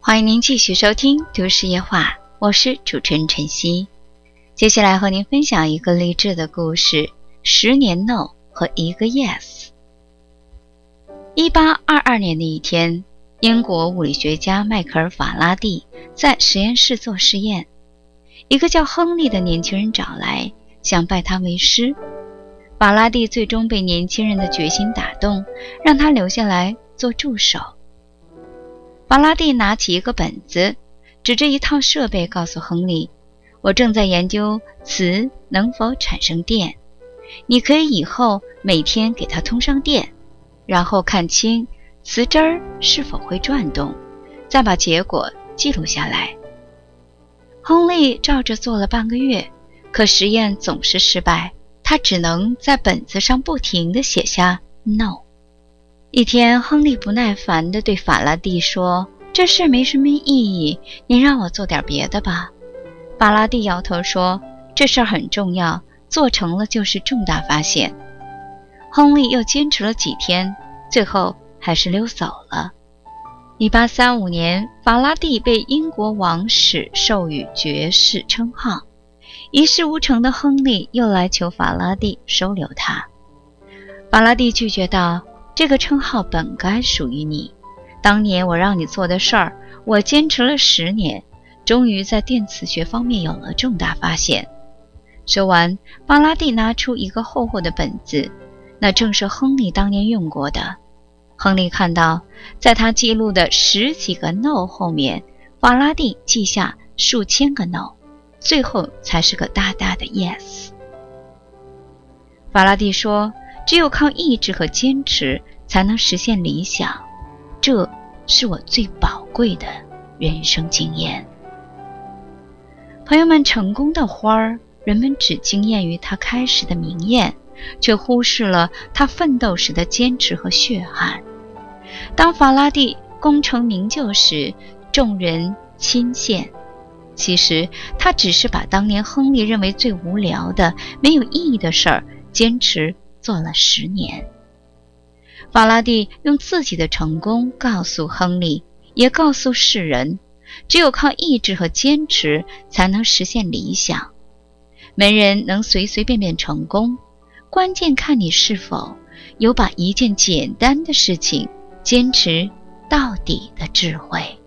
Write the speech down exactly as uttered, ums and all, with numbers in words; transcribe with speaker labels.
Speaker 1: 欢迎您继续收听都市夜话，我是主持人晨曦。接下来和您分享一个励志的故事，十年 no 和一个 yes。一八二二年的一天，英国物理学家迈克尔·法拉第在实验室做实验，一个叫亨利的年轻人找来，想拜他为师。法拉第最终被年轻人的决心打动，让他留下来做助手。法拉第拿起一个本子，指着一套设备告诉亨利，我正在研究磁能否产生电，你可以以后每天给它通上电，然后看清磁针儿是否会转动，再把结果记录下来。亨利照着做了半个月，可实验总是失败，他只能在本子上不停地写下 no。一天，亨利不耐烦地对法拉第说，这事没什么意义，你让我做点别的吧。法拉第摇头说，这事很重要，做成了就是重大发现。亨利又坚持了几天，最后还是溜走了。一八三五年，法拉第被英国王室授予爵士称号。一事无成的亨利又来求法拉第收留他。法拉第拒绝道，这个称号本该属于你，当年我让你做的事儿，我坚持了十年，终于在电磁学方面有了重大发现。说完，法拉第拿出一个厚厚的本子，那正是亨利当年用过的。亨利看到，在他记录的十几个 no 后面，法拉第记下数千个 no， 最后才是个大大的 yes。 法拉第说，只有靠意志和坚持才能实现理想，这是我最宝贵的人生经验。朋友们，成功的花儿，人们只惊艳于它开始的明艳，却忽视了他奋斗时的坚持和血汗。当法拉第功成名就时，众人钦羡，其实他只是把当年亨利认为最无聊的、没有意义的事儿坚持做了十年。法拉第用自己的成功告诉亨利，也告诉世人，只有靠意志和坚持才能实现理想。没人能随随便便成功，关键看你是否有把一件简单的事情坚持到底的智慧。